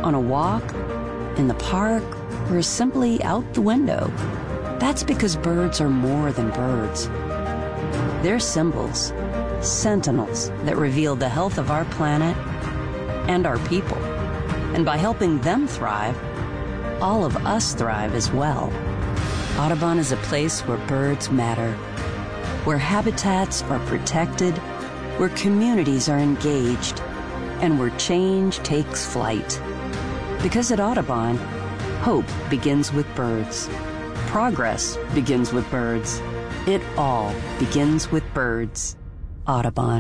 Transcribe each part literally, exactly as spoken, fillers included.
on a walk, in the park, or simply out the window. That's because birds are more than birds. They're symbols, sentinels that reveal the health of our planet and our people. And by helping them thrive, all of us thrive as well. Audubon is a place where birds matter, where habitats are protected, where communities are engaged, and where change takes flight. Because at Audubon, hope begins with birds. Progress begins with birds. It all begins with birds. Audubon.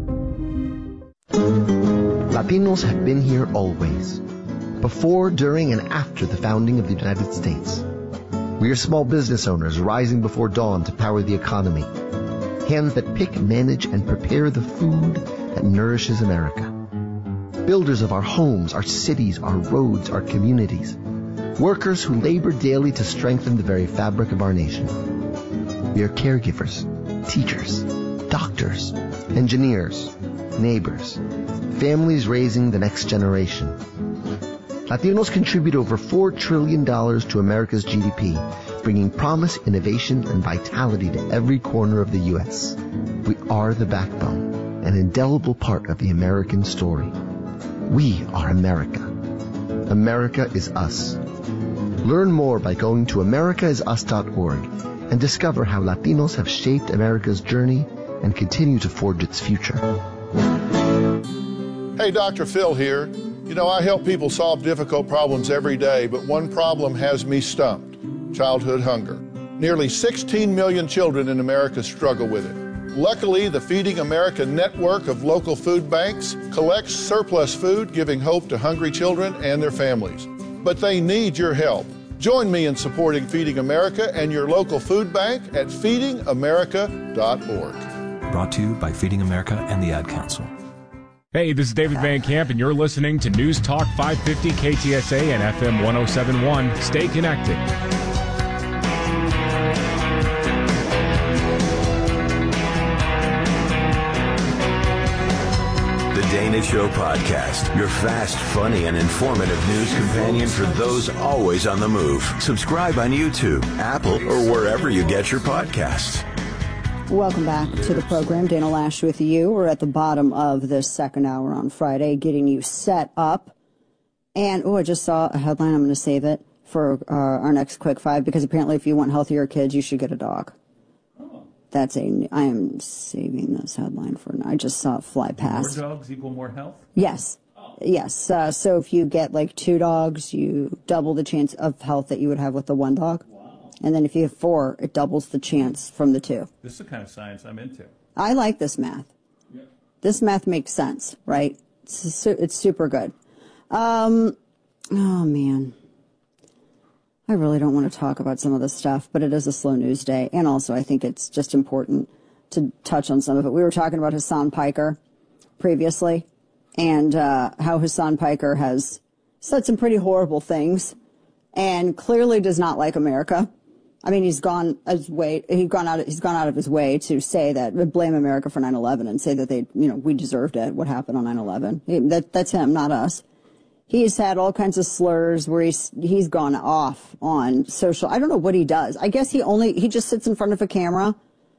Latinos have been here always. Before, during, and after the founding of the United States. We are small business owners rising before dawn to power the economy. Hands that pick, manage, and prepare the food that nourishes America. Builders of our homes, our cities, our roads, our communities. Workers who labor daily to strengthen the very fabric of our nation. We are caregivers, teachers, doctors, engineers, neighbors, families raising the next generation. Latinos contribute over four trillion dollars to America's G D P, bringing promise, innovation, and vitality to every corner of the U S We are the backbone, an indelible part of the American story. We are America. America is us. Learn more by going to america is us dot org and discover how Latinos have shaped America's journey and continue to forge its future. Hey, Doctor Phil here. You know, I help people solve difficult problems every day, but one problem has me stumped: childhood hunger. Nearly sixteen million children in America struggle with it. Luckily, the Feeding America network of local food banks collects surplus food, giving hope to hungry children and their families. But they need your help. Join me in supporting Feeding America and your local food bank at feeding america dot org. Brought to you by Feeding America and the Ad Council. Hey, this is David Van Camp, and you're listening to News Talk five fifty K T S A and F M one oh seven point one. Stay connected. The Dana Show Podcast, your fast, funny, and informative news companion for those always on the move. Subscribe on YouTube, Apple, or wherever you get your podcasts. Welcome back to the program. Dana Loesch with you. We're at the bottom of this second hour on Friday, getting you set up. And, oh, I just saw a headline. I'm going to save it for uh, our next Quick Five, because apparently if you want healthier kids, you should get a dog. Oh. That's a, I am saving this headline for now. I just saw it fly past. More dogs equal more health? Yes. Oh. Yes. Uh, so if you get like two dogs, you double the chance of health that you would have with the one dog. Wow. And then if you have four, it doubles the chance from the two. This is the kind of science I'm into. I like this math. Yeah. This math makes sense, right? It's, it's super good. Um, oh, man. I really don't want to talk about some of this stuff, but it is a slow news day. And also, I think it's just important to touch on some of it. We were talking about Hasan Piker previously, and uh, how Hasan Piker has said some pretty horrible things and clearly does not like America. I mean, he's gone his way. He's gone out. He's gone out of his way to say that, blame America for nine eleven and say that they, you know, we deserved it. What happened on nine eleven? That that's him, not us. He's had all kinds of slurs where he's he's gone off on social. I don't know what he does. I guess he only he just sits in front of a camera,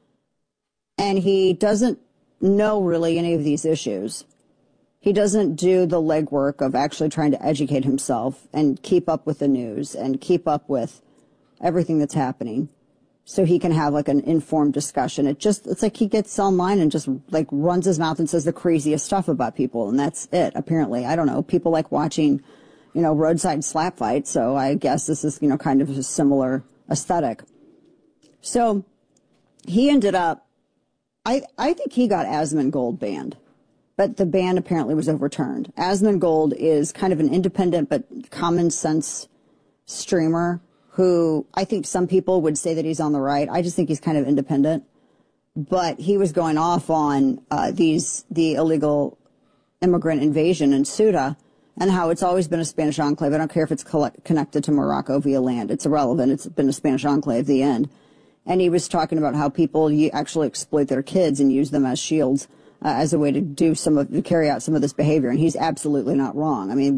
and he doesn't know really any of these issues. He doesn't do the legwork of actually trying to educate himself and keep up with the news and keep up with everything that's happening, so he can have like an informed discussion. It just, it's like he gets online and just like runs his mouth and says the craziest stuff about people, and that's it, apparently. I don't know. People like watching, you know, roadside slap fights, so I guess this is, you know, kind of a similar aesthetic. So he ended up, I, I think he got Asmongold banned, but the ban apparently was overturned. Asmongold is kind of an independent but common sense streamer who I think some people would say that he's on the right. I just think he's kind of independent. But he was going off on uh, these the illegal immigrant invasion in Ceuta and how it's always been a Spanish enclave. I don't care if it's collect, connected to Morocco via land. It's irrelevant. It's been a Spanish enclave, the end. And he was talking about how people actually exploit their kids and use them as shields uh, as a way to do some of, to carry out some of this behavior. And he's absolutely not wrong. I mean,